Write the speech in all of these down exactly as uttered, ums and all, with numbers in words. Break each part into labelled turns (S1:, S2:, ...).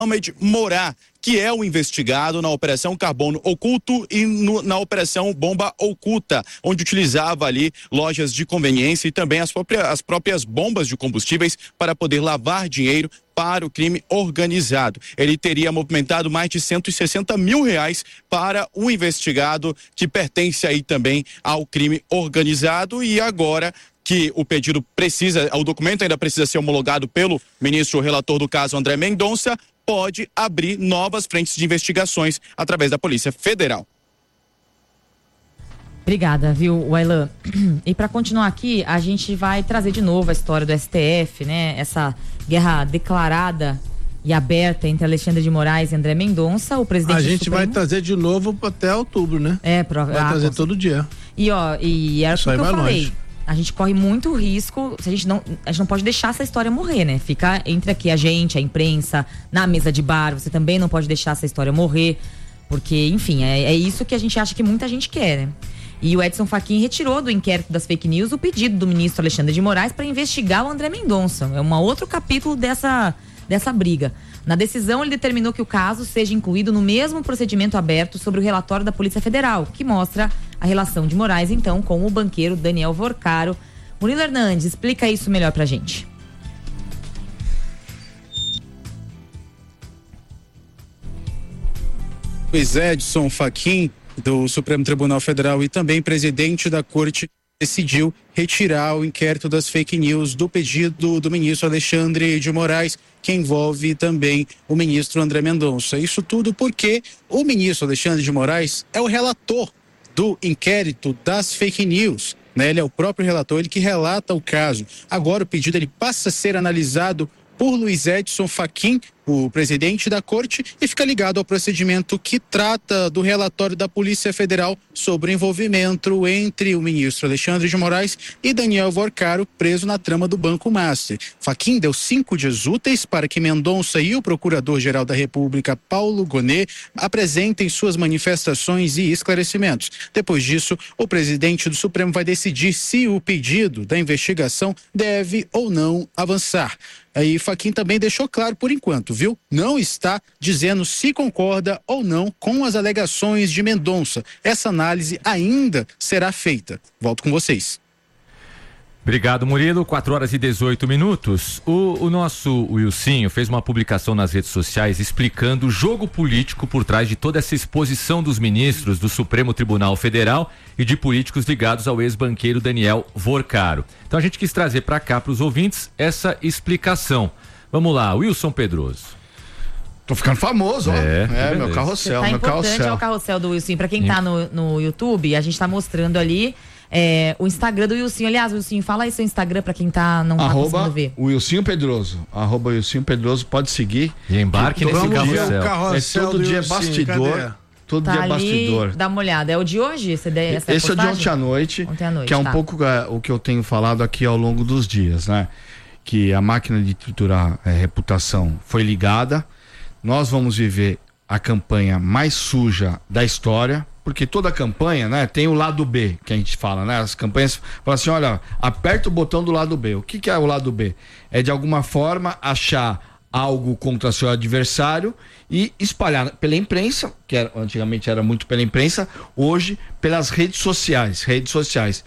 S1: Mohamed Morá, que é o investigado na Operação Carbono Oculto e no, na Operação Bomba Oculta, onde utilizava ali lojas de conveniência e também as próprias, as próprias bombas de combustíveis para poder lavar dinheiro para o crime organizado. Ele teria movimentado mais de cento e sessenta mil reais para o investigado, que pertence aí também ao crime organizado, e agora que o pedido precisa, o documento ainda precisa ser homologado pelo ministro relator do caso, André Mendonça, pode abrir novas frentes de investigações através da Polícia Federal.
S2: Obrigada, viu, Wailan? E para continuar aqui, a gente vai trazer de novo a história do S T F, né? Essa guerra declarada e aberta entre Alexandre de Moraes e André Mendonça, o presidente
S3: A gente
S2: Supremo...
S3: vai trazer de novo até outubro, né?
S2: É, pro...
S3: vai
S2: ah,
S3: trazer
S2: com...
S3: todo dia.
S2: E ó, e era o que eu falei.
S3: Longe.
S2: A gente corre muito risco, se a gente não, a gente não pode deixar essa história morrer, né? Fica entre aqui a gente, a imprensa, na mesa de bar, você também não pode deixar essa história morrer, porque, enfim, é, é isso que a gente acha que muita gente quer, né? E o Edson Fachin retirou do inquérito das fake news o pedido do ministro Alexandre de Moraes para investigar o André Mendonça. É um outro capítulo dessa, dessa briga. Na decisão, ele determinou que o caso seja incluído no mesmo procedimento aberto sobre o relatório da Polícia Federal, que mostra a relação de Moraes, então, com o banqueiro Daniel Vorcaro. Murilo Hernandes, explica isso melhor pra gente.
S1: Luiz Edson Fachin, do Supremo Tribunal Federal e também presidente da Corte, decidiu retirar o inquérito das fake news do pedido do ministro Alexandre de Moraes, que envolve também o ministro André Mendonça. Isso tudo porque o ministro Alexandre de Moraes é o relator do inquérito das fake news, né? Ele é o próprio relator, ele que relata o caso. Agora o pedido ele passa a ser analisado por Luiz Edson Fachin, o presidente da Corte, e fica ligado ao procedimento que trata do relatório da Polícia Federal sobre o envolvimento entre o ministro Alexandre de Moraes e Daniel Vorcaro, preso na trama do Banco Master. Fachin deu cinco dias úteis para que Mendonça e o Procurador-Geral da República, Paulo Gonet, apresentem suas manifestações e esclarecimentos. Depois disso, o presidente do Supremo vai decidir se o pedido da investigação deve ou não avançar. Aí Fachin também deixou claro por enquanto, viu? Não está dizendo se concorda ou não com as alegações de Mendonça. Essa análise ainda será feita. Volto com vocês.
S4: Obrigado, Murilo. quatro horas e dezoito minutos. O, o nosso Wilsinho fez uma publicação nas redes sociais explicando o jogo político por trás de toda essa exposição dos ministros do Supremo Tribunal Federal e de políticos ligados ao ex-banqueiro Daniel Vorcaro. Então a gente quis trazer para cá, para os ouvintes, essa explicação. Vamos lá, Wilson Pedroso.
S3: Tô ficando famoso, ó.
S4: É,
S3: é meu carrossel,
S2: tá
S3: meu
S2: importante
S3: carrossel.
S2: É o carrossel do Wilson. Pra quem tá no, no YouTube, a gente tá mostrando ali é, o Instagram do Wilson. Aliás, Wilson, fala aí seu Instagram pra quem tá, não tá
S5: arroba
S2: conseguindo ver.
S5: Wilson Pedroso. Arroba Wilson Pedroso, pode seguir.
S4: E embarque nesse carrossel.
S3: carrossel.
S5: É todo dia bastidor.
S3: Cadê?
S5: Todo
S2: Tá
S5: dia
S2: ali,
S5: bastidor.
S2: dá uma olhada. É o de hoje? Esse, essa
S5: Esse é o de
S2: postagem?
S5: ontem à noite,
S2: Ontem à noite,
S5: que é um
S2: tá.
S5: pouco é, o que eu tenho falado aqui ao longo dos dias, né? Que a máquina de triturar é, reputação foi ligada. Nós vamos viver a campanha mais suja da história, porque toda campanha, né, tem o lado B, que a gente fala, né? As campanhas falam assim, olha, aperta o botão do lado B. O que que é o lado B? É de alguma forma achar algo contra seu adversário e espalhar pela imprensa, que era, antigamente era muito pela imprensa, hoje pelas redes sociais, redes sociais.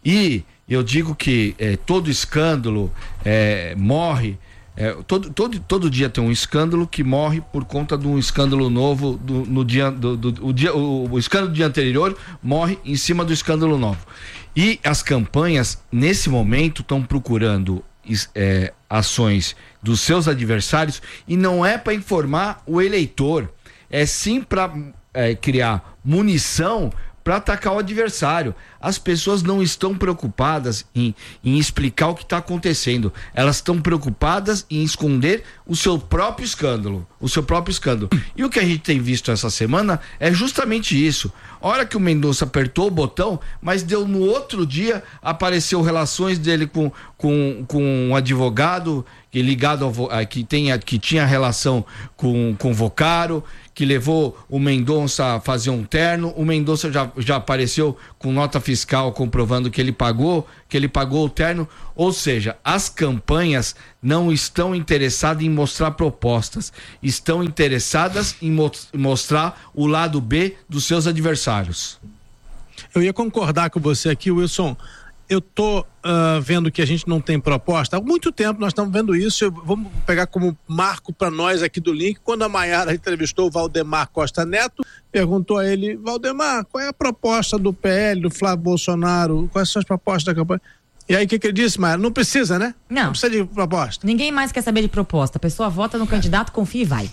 S5: E eu digo que é, todo escândalo é, morre, é, todo, todo, todo dia tem um escândalo que morre por conta de um escândalo novo do, no dia, do, do, o, dia o, o escândalo do dia anterior morre em cima do escândalo novo. E as campanhas, nesse momento, estão procurando é, ações dos seus adversários e não é para informar o eleitor, é sim para é, criar munição para atacar o adversário. As pessoas não estão preocupadas em, em explicar o que está acontecendo. Elas estão preocupadas em esconder o seu próprio escândalo. O seu próprio escândalo. E o que a gente tem visto essa semana é justamente isso. A hora que o Mendonça apertou o botão, mas deu no outro dia, apareceu relações dele com, com, com um advogado que ligado ao, que, tenha, que tinha relação com, com o Vocaro, que levou o Mendonça a fazer um terno. O Mendonça já, já apareceu com nota fiscal comprovando que ele pagou, que ele pagou o terno. Ou seja, as campanhas não estão interessadas em mostrar propostas, estão interessadas em mo- mostrar o lado B dos seus adversários.
S3: Eu ia concordar com você aqui, Wilson. Eu tô uh, vendo que a gente não tem proposta. Há muito tempo nós estamos vendo isso. Eu, vamos pegar como marco para nós aqui do link. Quando a Maiara entrevistou o Valdemar Costa Neto, perguntou a ele: Valdemar, qual é a proposta do P L, do Flávio Bolsonaro? Quais são as propostas da campanha? E aí o que, que ele disse, Maiara? Não precisa, né?
S2: Não.
S3: Não precisa de proposta.
S2: Ninguém mais quer saber de proposta. A pessoa vota no candidato, confia e vai.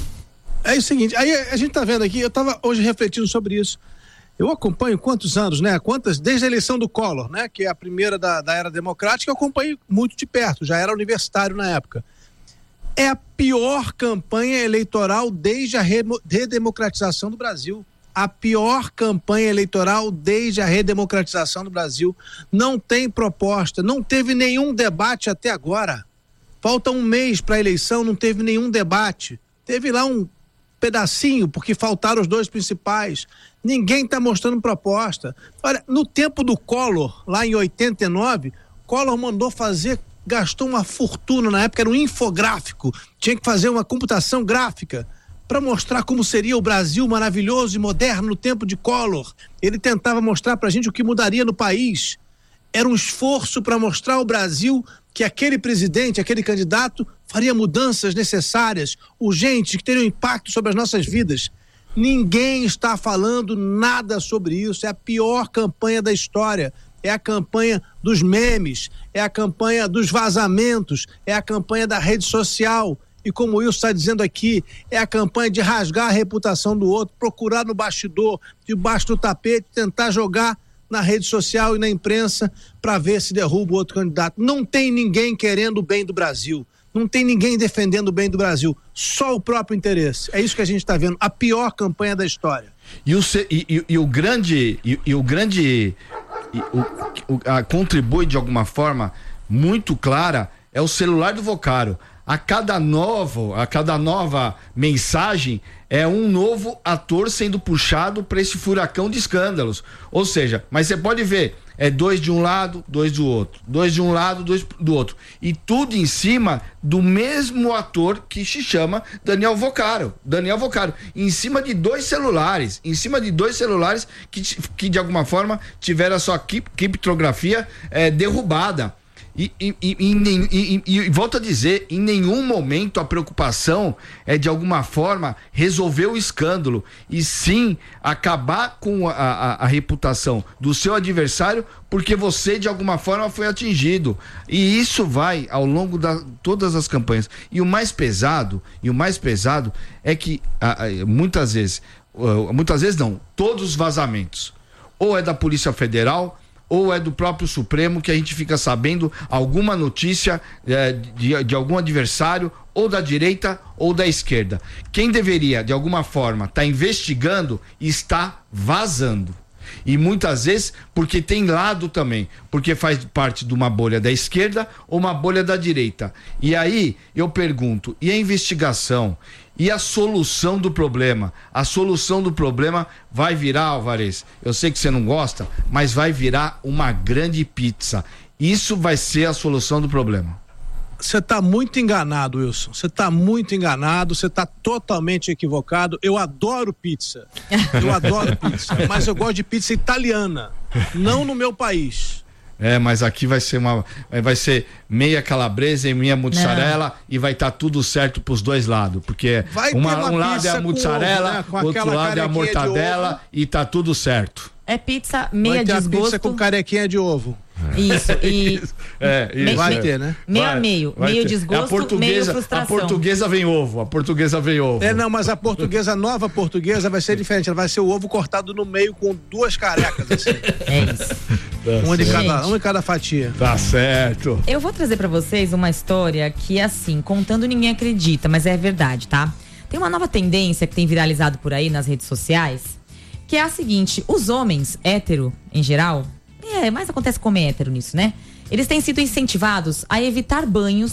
S3: É o seguinte, aí a gente tá vendo aqui, eu estava hoje refletindo sobre isso. Eu acompanho quantos anos, né? Quantas, desde a eleição do Collor, né? Que é a primeira da, da era democrática, eu acompanho muito de perto, já era universitário na época. É a pior campanha eleitoral desde a redemocratização do Brasil. A pior campanha eleitoral desde a redemocratização do Brasil. Não tem proposta, não teve nenhum debate até agora. Falta um mês para a eleição, não teve nenhum debate. Teve lá um pedacinho, porque faltaram os dois principais. Ninguém está mostrando proposta. Olha, no tempo do Collor, lá em oitenta e nove, Collor mandou fazer, gastou uma fortuna, na época era um infográfico, tinha que fazer uma computação gráfica para mostrar como seria o Brasil maravilhoso e moderno no tempo de Collor. Ele tentava mostrar para a gente o que mudaria no país. Era um esforço para mostrar ao Brasil que aquele presidente, aquele candidato faria mudanças necessárias, urgentes, que teriam impacto sobre as nossas vidas. Ninguém está falando nada sobre isso. É a pior campanha da história. É a campanha dos memes, é a campanha dos vazamentos, é a campanha da rede social. E como o Wilson está dizendo aqui, é a campanha de rasgar a reputação do outro, procurar no bastidor, debaixo do tapete, tentar jogar na rede social e na imprensa para ver se derruba o outro candidato. Não tem ninguém querendo o bem do Brasil. Não tem ninguém defendendo o bem do Brasil. Só o próprio interesse. É isso que a gente está vendo. A pior campanha da história.
S5: E o, e, e, e o grande... E, e o grande... E o, o, a, contribui de alguma forma muito clara é o celular do Vocaro. A cada novo, a cada nova mensagem é um novo ator sendo puxado para esse furacão de escândalos. Ou seja, mas você pode ver, é dois de um lado, dois do outro, dois de um lado, dois do outro, e tudo em cima do mesmo ator que se chama Daniel Vocaro. Daniel Vocaro, em cima de dois celulares, em cima de dois celulares que, que de alguma forma tiveram a sua criptografia é, derrubada. E, e, e, e, e, e volto a dizer, em nenhum momento a preocupação é de alguma forma resolver o escândalo, e sim acabar com a, a, a reputação do seu adversário, porque você de alguma forma foi atingido. E isso vai ao longo de todas as campanhas. E o mais pesado, e o mais pesado é que a, a, muitas vezes, uh, muitas vezes não, todos os vazamentos, ou é da Polícia Federal, ou é do próprio Supremo, que a gente fica sabendo alguma notícia é, de, de algum adversário, ou da direita ou da esquerda. Quem deveria, de alguma forma, estar tá investigando, está vazando. E muitas vezes, porque tem lado também, porque faz parte de uma bolha da esquerda ou uma bolha da direita. E aí, eu pergunto, e a investigação? E a solução do problema? A solução do problema vai virar, Alvarez, eu sei que você não gosta, mas vai virar uma grande pizza. Isso vai ser a solução do problema.
S3: Você está muito enganado, Wilson. Você está muito enganado, você está totalmente equivocado. Eu adoro pizza. Eu adoro pizza, mas eu gosto de pizza italiana, não no meu país.
S5: É, mas aqui vai ser uma, vai ser meia calabresa e meia mussarela, não. E vai estar tá tudo certo pros dois lados, porque uma, uma um lado é a mussarela, ovo, né? Outro lado é a mortadela e tá tudo certo.
S2: É pizza meia
S3: vai ter
S2: desgosto.
S3: Pizza com carequinha de ovo.
S2: Isso, e
S5: é, isso,
S2: me,
S3: vai
S2: me,
S3: ter, né?
S2: Meio
S5: vai,
S2: a meio, meio
S5: ter.
S2: desgosto,
S5: a portuguesa,
S2: meio frustração.
S5: A portuguesa vem ovo, a portuguesa vem ovo.
S3: É, não, mas a portuguesa, a nova portuguesa vai ser diferente, ela vai ser o ovo cortado no meio com duas carecas, assim.
S2: É isso.
S5: Tá
S3: uma, de cada,
S2: Gente,
S3: uma de cada fatia.
S5: Tá certo.
S2: Eu vou trazer pra vocês uma história que, assim, contando ninguém acredita, mas é verdade, tá? Tem uma nova tendência que tem viralizado por aí nas redes sociais, que é a seguinte: os homens hétero, em geral, é, mas acontece como é hétero nisso, né? Eles têm sido incentivados a evitar banhos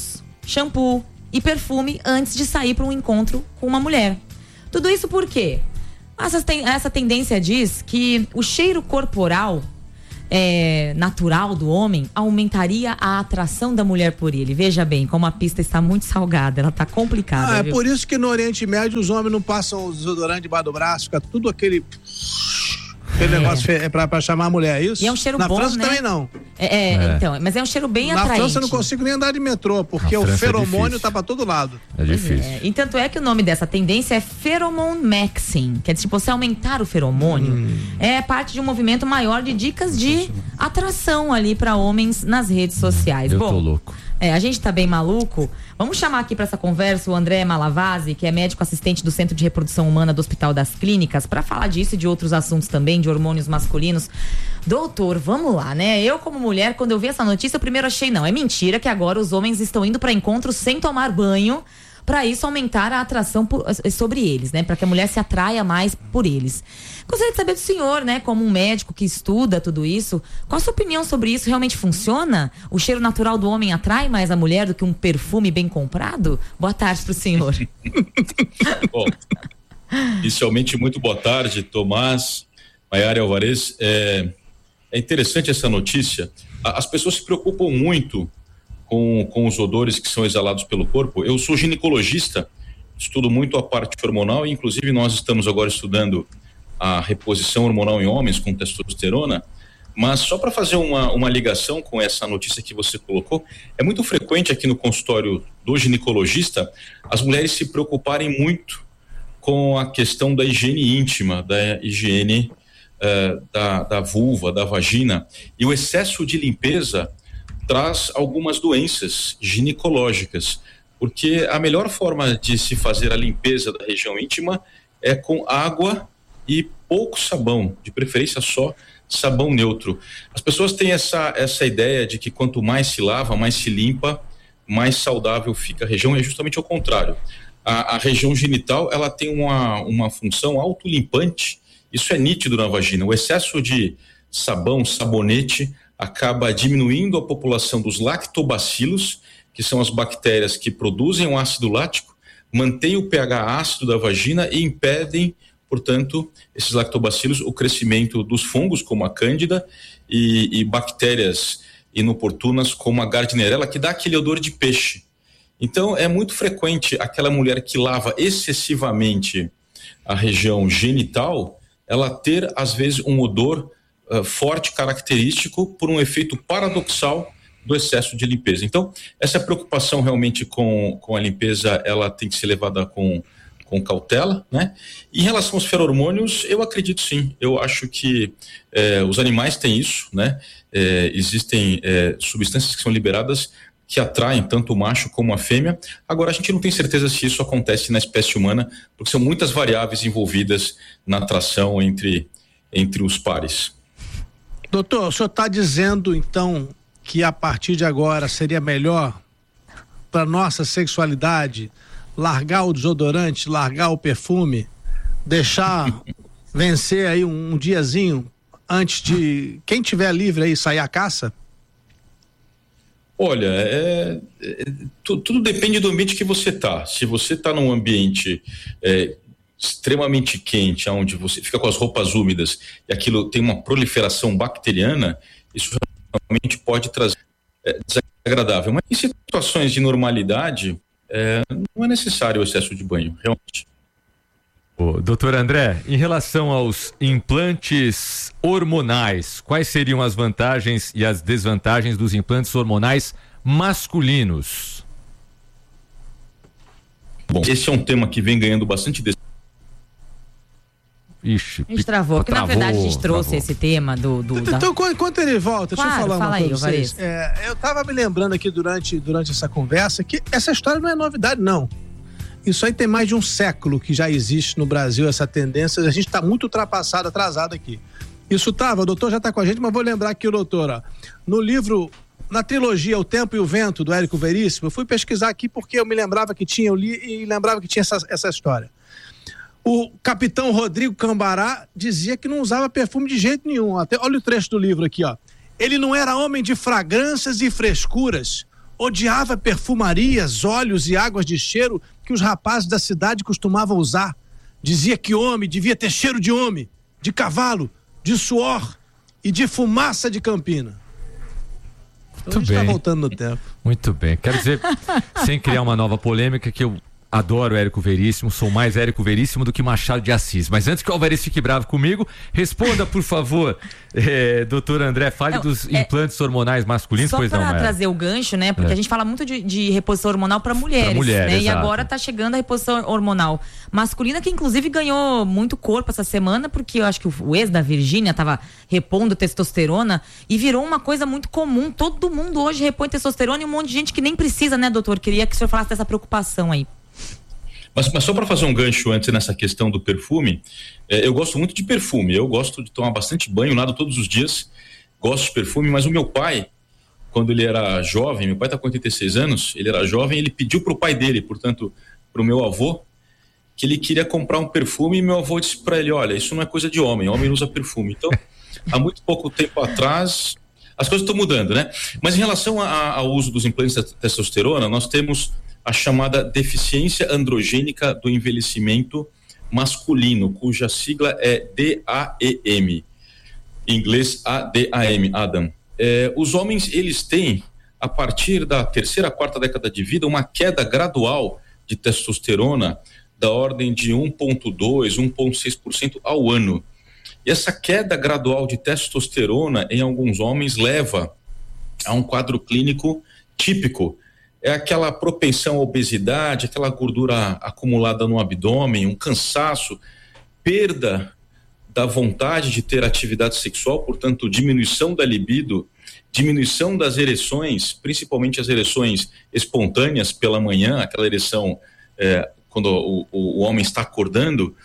S2: shampoo e perfume antes de sair para um encontro com uma mulher. Tudo isso por quê? Essa, essa tendência diz que o cheiro corporal é, natural do homem aumentaria a atração da mulher por ele. Veja bem, como a pista está muito salgada, ela está complicada.
S3: Ah, é
S2: viu?
S3: por isso que no Oriente Médio os homens não passam o desodorante debaixo do braço, fica tudo aquele... Aquele é. negócio é pra, pra chamar a mulher, é isso?
S2: E é um cheiro
S3: Na
S2: bom,
S3: França
S2: né?
S3: também não.
S2: É, é, é, então, mas é um cheiro bem
S3: Na
S2: atraente.
S3: Na França eu não consigo nem andar de metrô, porque o feromônio é tá pra todo lado.
S4: É difícil.
S2: É. E tanto é que o nome dessa tendência é Pheromone Maxing, que é tipo você aumentar o feromônio. Hum. É parte de um movimento maior de dicas de atração ali pra homens nas redes sociais.
S4: Eu
S2: Bom,
S4: tô louco.
S2: É, a gente tá bem maluco. Vamos chamar aqui para essa conversa o André Malavasi, que é médico assistente do Centro de Reprodução Humana do Hospital das Clínicas, para falar disso e de outros assuntos também, de hormônios masculinos. Doutor, vamos lá, né? Eu, como mulher, quando eu vi essa notícia, eu primeiro achei, não, é mentira que agora os homens estão indo para encontros sem tomar banho, para isso aumentar a atração por, sobre eles, né? Para que a mulher se atraia mais por eles. Gostaria de saber do senhor, né? Como um médico que estuda tudo isso, qual a sua opinião sobre isso? Realmente funciona? O cheiro natural do homem atrai mais a mulher do que um perfume bem comprado? Boa tarde pro senhor.
S6: Bom, inicialmente, muito boa tarde, Tomás, Maiara e Alvarez. É, é interessante essa notícia. As pessoas se preocupam muito Com, com os odores que são exalados pelo corpo. Eu sou ginecologista, estudo muito a parte hormonal e inclusive nós estamos agora estudando a reposição hormonal em homens com testosterona, mas só para fazer uma, uma ligação com essa notícia que você colocou, é muito frequente aqui no consultório do ginecologista as mulheres se preocuparem muito com a questão da higiene íntima, da higiene uh, da, da vulva, da vagina, e o excesso de limpeza traz algumas doenças ginecológicas, porque a melhor forma de se fazer a limpeza da região íntima é com água e pouco sabão, de preferência só sabão neutro. As pessoas têm essa, essa ideia de que quanto mais se lava, mais se limpa, mais saudável fica a região, é justamente ao contrário. A, a região genital, ela tem uma, uma função autolimpante, isso é nítido na vagina. O excesso de sabão, sabonete, acaba diminuindo a população dos lactobacilos, que são as bactérias que produzem o ácido lático, mantém o pH ácido da vagina e impedem, portanto, esses lactobacilos, o crescimento dos fungos, como a cândida, e, e bactérias inoportunas, como a gardnerella, que dá aquele odor de peixe. Então, é muito frequente aquela mulher que lava excessivamente a região genital, ela ter, às vezes, um odor Uh, forte, característico, por um efeito paradoxal do excesso de limpeza. Então, essa preocupação realmente com, com a limpeza, ela tem que ser levada com, com cautela, né? Em relação aos feromônios, eu acredito sim. Eu acho que eh, os animais têm isso, né? Eh, existem eh, substâncias que são liberadas que atraem tanto o macho como a fêmea. Agora, a gente não tem certeza se isso acontece na espécie humana, porque são muitas variáveis envolvidas na atração entre, entre os pares.
S3: Doutor, o senhor está dizendo, então, que a partir de agora seria melhor para nossa sexualidade largar o desodorante, largar o perfume, deixar vencer aí um, um diazinho antes de quem tiver livre aí sair à caça?
S6: Olha, é, é, tu, tudo depende do ambiente que você tá. Se você tá num ambiente é, extremamente quente, onde você fica com as roupas úmidas e aquilo tem uma proliferação bacteriana, isso realmente pode trazer é, desagradável. Mas em situações de normalidade, é, não é necessário o excesso de banho, realmente.
S4: Ô, doutor André, em relação aos implantes hormonais, quais seriam as vantagens e as desvantagens dos implantes hormonais masculinos?
S6: Bom, esse é um tema que vem ganhando bastante des...
S4: Ixi,
S2: a gente travou, porque
S4: travou,
S2: na verdade a gente trouxe
S4: travou.
S2: esse tema do... do
S3: então,
S2: da...
S3: enquanto ele volta,
S2: claro,
S3: deixa eu falar
S2: fala
S3: uma
S2: aí,
S3: coisa pra vocês. É, eu tava me lembrando aqui durante, durante essa conversa que essa história não é novidade, não. Isso aí tem mais de um século que já existe no Brasil, essa tendência. A gente está muito ultrapassado, atrasado aqui. Isso tava, o doutor já está com a gente, mas vou lembrar aqui o doutor, ó, no livro, na trilogia O Tempo e o Vento, do Érico Veríssimo, eu fui pesquisar aqui porque eu me lembrava que tinha, eu li e lembrava que tinha essa, essa história. O capitão Rodrigo Cambará dizia que não usava perfume de jeito nenhum. Até, olha o trecho do livro aqui, ó. Ele não era homem de fragrâncias e frescuras, odiava perfumarias, óleos e águas de cheiro que os rapazes da cidade costumavam usar. Dizia que homem devia ter cheiro de homem, de cavalo, de suor e de fumaça de campina. Então
S4: Muito
S3: a gente
S4: bem.
S3: está voltando no tempo.
S4: Muito bem. Quero dizer, sem criar uma nova polêmica, que eu adoro Érico Veríssimo, sou mais Érico Veríssimo do que Machado de Assis. Mas antes que o Alvarez fique bravo comigo, responda, por favor, é, doutor André, fale
S2: não,
S4: dos
S2: é,
S4: implantes hormonais masculinos,
S2: só
S4: pois não,
S2: para
S4: Maera?
S2: trazer o gancho, né? Porque
S4: É.
S2: a gente fala muito de, de reposição hormonal para mulheres,
S4: Pra mulher,
S2: né? E
S4: exato.
S2: agora tá chegando a reposição hormonal masculina, que inclusive ganhou muito corpo essa semana, porque eu acho que o, o ex da Virgínia tava repondo testosterona e virou uma coisa muito comum. Todo mundo hoje repõe testosterona e um monte de gente que nem precisa, né, doutor? Queria que o senhor falasse dessa preocupação aí.
S6: Mas, mas só para fazer um gancho antes nessa questão do perfume, é, eu gosto muito de perfume, eu gosto de tomar bastante banho, nado todos os dias, gosto de perfume, mas o meu pai, quando ele era jovem, meu pai está com oitenta e seis anos, ele era jovem, ele pediu para o pai dele, portanto, para o meu avô, que ele queria comprar um perfume e meu avô disse para ele, olha, isso não é coisa de homem, homem não usa perfume. Então, há muito pouco tempo atrás, as coisas estão mudando, né? Mas em relação a, ao uso dos implantes de testosterona, nós temos a chamada deficiência androgênica do envelhecimento masculino, cuja sigla é D A E M, em inglês A D A M, Adam. É, os homens, eles têm, a partir da terceira, quarta década de vida, uma queda gradual de testosterona da ordem de um vírgula dois, um vírgula seis por cento ao ano. E essa queda gradual de testosterona em alguns homens leva a um quadro clínico típico. É aquela propensão à obesidade, aquela gordura acumulada no abdômen, um cansaço, perda da vontade de ter atividade sexual, portanto, diminuição da libido, diminuição das ereções, principalmente as ereções espontâneas pela manhã, aquela ereção é, quando o, o homem está acordando,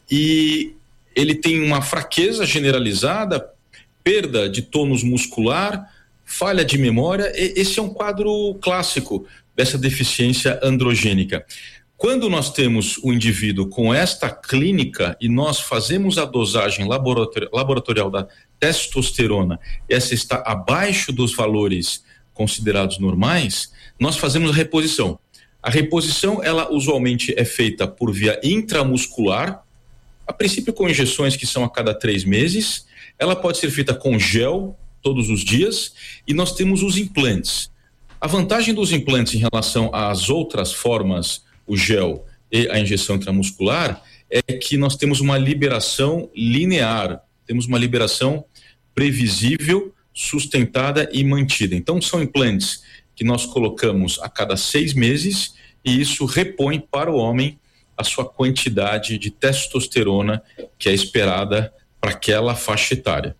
S6: e ele tem uma fraqueza generalizada, perda de tônus muscular, falha de memória. Esse é um quadro clássico dessa deficiência androgênica. Quando nós temos o indivíduo com esta clínica e nós fazemos a dosagem laboratori- laboratorial da testosterona, essa está abaixo dos valores considerados normais, nós fazemos a reposição. A reposição, ela usualmente é feita por via intramuscular, a princípio com injeções que são a cada três meses, ela pode ser feita com gel todos os dias, e nós temos os implantes. A vantagem dos implantes em relação às outras formas, o gel e a injeção intramuscular, é que nós temos uma liberação linear, temos uma liberação previsível, sustentada e mantida. Então são implantes que nós colocamos a cada seis meses e isso repõe para o homem a sua quantidade de testosterona que é esperada para aquela faixa etária.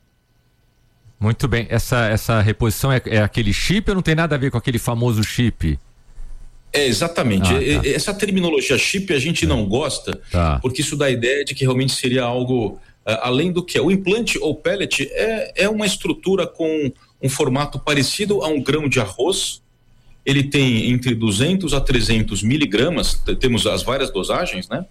S4: Muito bem, essa, essa reposição é, é aquele chip ou não tem nada a ver com aquele famoso chip?
S6: É, exatamente.
S4: Ah, tá.
S6: Essa terminologia chip a gente não gosta,
S4: tá.
S6: porque isso dá a ideia de que realmente seria algo uh, além do que é. O implante ou pellet é, é uma estrutura com um formato parecido a um grão de arroz. Ele tem entre duzentos a trezentos miligramas, temos as várias dosagens, né?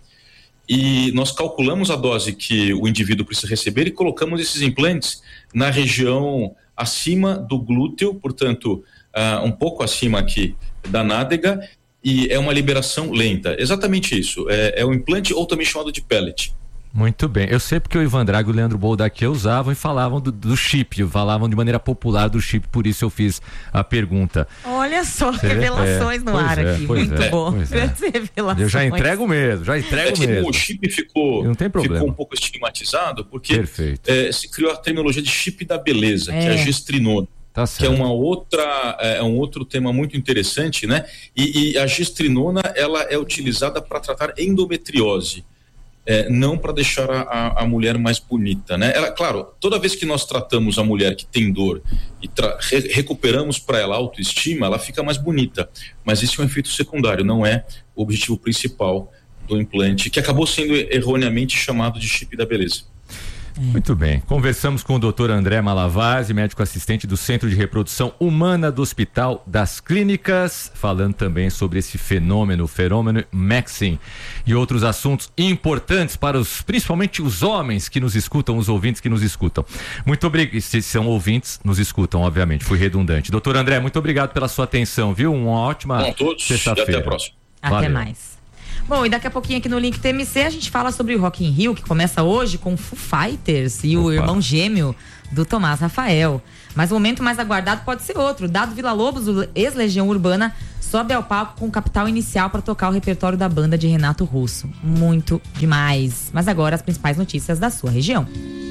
S6: E nós calculamos a dose que o indivíduo precisa receber e colocamos esses implantes na região acima do glúteo, portanto, uh, um pouco acima aqui da nádega, e é uma liberação lenta. Exatamente isso, é, é um implante ou também chamado de pellet.
S4: Muito bem, eu sei porque o Ivan Drago e o Leandro Boldaquia usavam e falavam do, do chip, falavam de maneira popular do chip, por isso eu fiz a pergunta.
S2: Olha só,
S4: Você
S2: revelações
S4: é,
S2: no ar
S4: é,
S2: aqui,
S4: pois
S2: muito
S4: é,
S2: bom.
S4: pois é.
S2: Grandes revelações.
S4: Eu já entrego mesmo, já
S6: É
S4: entrego
S6: que
S4: mesmo.
S6: o chip ficou,
S4: Não tem problema.
S6: ficou um pouco estigmatizado, porque
S4: Perfeito.
S6: é, se criou a terminologia de chip da beleza,
S2: É.
S6: que é a gestrinona.
S4: Tá
S6: Que é
S4: certo.
S6: uma outra, é um outro tema muito interessante, né? E, e a gestrinona, ela é utilizada para tratar endometriose, é, não para deixar a, a, a mulher mais bonita, né? Ela, claro, toda vez que nós tratamos a mulher que tem dor e tra- re- recuperamos para ela a autoestima, ela fica mais bonita. Mas isso é um efeito secundário, não é o objetivo principal do implante, que acabou sendo erroneamente chamado de chip da beleza.
S4: Muito bem. Conversamos com o doutor André Malavasi, médico assistente do Centro de Reprodução Humana do Hospital das Clínicas, falando também sobre esse fenômeno, o fenômeno Maxim e outros assuntos importantes para os, principalmente os homens que nos escutam, os ouvintes que nos escutam. Muito obrigado. Se são ouvintes, nos escutam, obviamente. Fui redundante. Doutor André, muito obrigado pela sua atenção, viu? Uma ótima sexta-feira.
S6: E até a próxima.
S2: Até
S4: Valeu.
S2: mais. Bom, e daqui a pouquinho aqui no Link T M C a gente fala sobre o Rock in Rio, que começa hoje com o Foo Fighters e Opa. o irmão gêmeo do Tomás Rafael. Mas o momento mais aguardado pode ser outro. Dado Villa-Lobos, o ex-Legião Urbana, sobe ao palco com o Capital Inicial para tocar o repertório da banda de Renato Russo. Muito demais. Mas agora as principais notícias da sua região.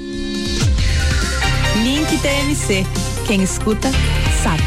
S7: Link T M C. Quem escuta, sabe.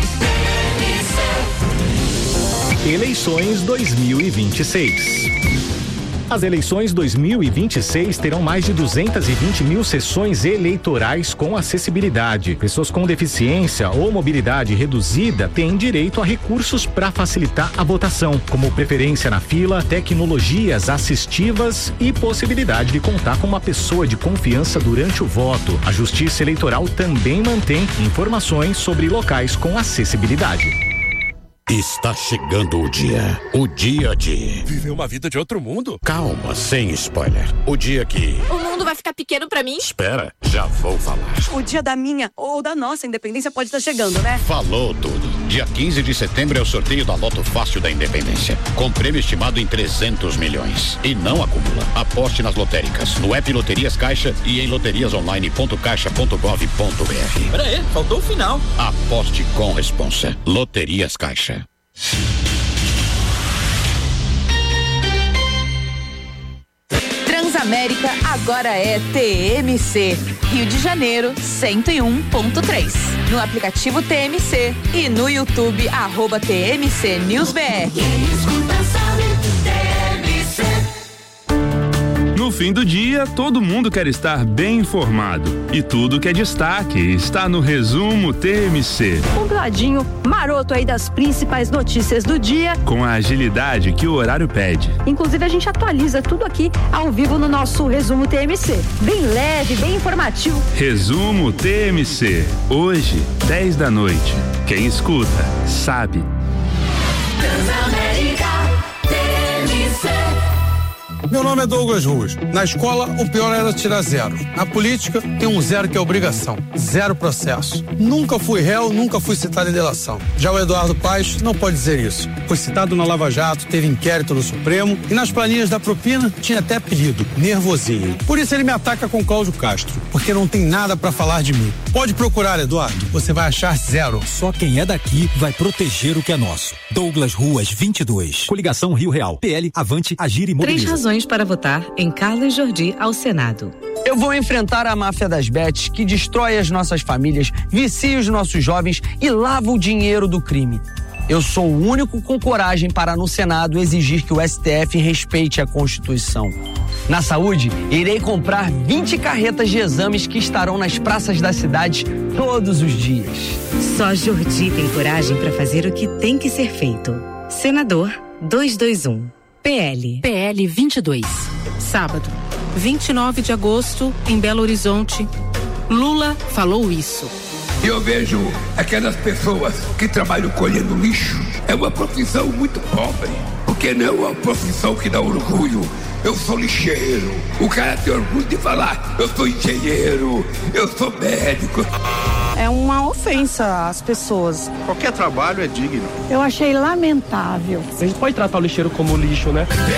S8: Eleições dois mil e vinte e seis. As eleições dois mil e vinte e seis terão mais de duzentas e vinte mil sessões eleitorais com acessibilidade. Pessoas com deficiência ou mobilidade reduzida têm direito a recursos para facilitar a votação, como preferência na fila, tecnologias assistivas e possibilidade de contar com uma pessoa de confiança durante o voto. A Justiça Eleitoral também mantém informações sobre locais com acessibilidade.
S9: Está chegando o dia. O dia de...
S10: viver uma vida de outro mundo?
S9: Calma, sem spoiler. O dia que...
S11: o mundo vai ficar pequeno pra mim?
S9: Espera, já vou falar.
S12: O dia da minha ou da nossa independência pode estar chegando, né?
S9: Falou tudo. Dia quinze de setembro é o sorteio da Loto Fácil da Independência. Com prêmio estimado em trezentos milhões. E não acumula. Aposte nas lotéricas, no app Loterias Caixa e em loterias online ponto caixa ponto gov ponto br.
S10: Pera aí, faltou o final.
S9: Aposte com responsa. Loterias Caixa.
S7: Transamérica agora é T M C. Rio de Janeiro, cento e um ponto três. No aplicativo T M C e no YouTube, arroba T M C News B R.
S13: No fim do dia, todo mundo quer estar bem informado. E tudo que é destaque está no Resumo T M C.
S12: Compladinho, maroto aí das principais notícias do dia.
S13: Com a agilidade que o horário pede.
S12: Inclusive, a gente atualiza tudo aqui ao vivo no nosso Resumo T M C. Bem leve, bem informativo.
S13: Resumo T M C. Hoje, dez da noite. Quem escuta, sabe.
S14: Transamérica T M C.
S15: Meu nome é Douglas Ruas. Na escola, o pior era tirar zero. Na política, tem um zero que é obrigação. Zero processo. Nunca fui réu, nunca fui citado em delação. Já o Eduardo Paes não pode dizer isso. Foi citado na Lava Jato, teve inquérito no Supremo e nas planilhas da propina tinha até apelido, Nervosinho. Por isso ele me ataca com Cláudio Castro, porque não tem nada pra falar de mim. Pode procurar, Eduardo. Você vai achar zero.
S16: Só quem é daqui vai proteger o que é nosso. Douglas Ruas, vinte e dois. Coligação Rio Real. P L, Avante, Agir e Mobiliza.
S17: Três razões para votar em Carlos Jordi ao Senado.
S18: Eu vou enfrentar a máfia das bets que destrói as nossas famílias, vicia os nossos jovens e lava o dinheiro do crime. Eu sou o único com coragem para no Senado exigir que o S T F respeite a Constituição. Na saúde, irei comprar vinte carretas de exames que estarão nas praças da cidade todos os dias.
S17: Só Jordi tem coragem para fazer o que tem que ser feito. Senador duzentos e vinte e um. P L.
S19: P L vinte e dois. Sábado, vinte e nove de agosto, em Belo Horizonte. Lula falou isso.
S20: Eu vejo aquelas pessoas que trabalham colhendo lixo. É uma profissão muito pobre, porque não é uma profissão que dá orgulho. Eu sou lixeiro. O cara tem orgulho de falar, eu sou engenheiro, eu sou médico.
S21: É uma ofensa às pessoas.
S22: Qualquer trabalho é digno.
S21: Eu achei lamentável.
S23: A gente pode tratar o lixeiro como lixo, né?